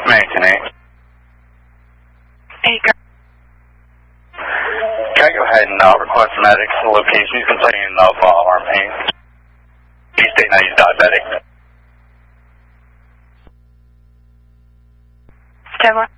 Maintenance. Hey, girl. Can I go ahead and request medics to location? He's complaining of arm pain. He's stating that he's diabetic. Stella.